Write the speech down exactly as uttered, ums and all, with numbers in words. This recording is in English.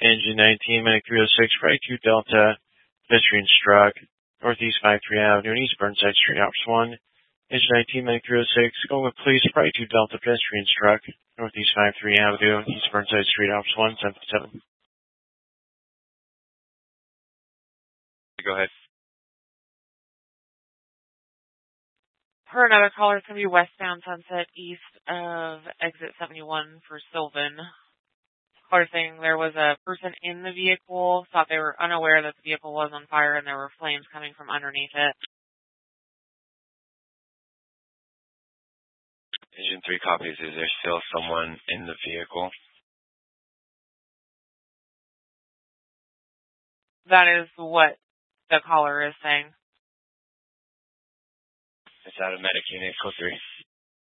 Engine nineteen, Medic three oh six, right two Delta, pedestrian struck, Northeast five three Avenue, and East Burnside Street, Ops one. Engine nineteen, Medic three oh six, going with police, right two Delta, pedestrian struck, Northeast five three Avenue, East Burnside Street, Ops one, seven seven. Go ahead. Per another caller, it's going to be westbound Sunset, east of exit seventy-one for Sylvan. Caller saying there was a person in the vehicle, thought they were unaware that the vehicle was on fire and there were flames coming from underneath it. Engine three copies. Is there still someone in the vehicle? That is what the caller is saying. It's out of medic unit, code three.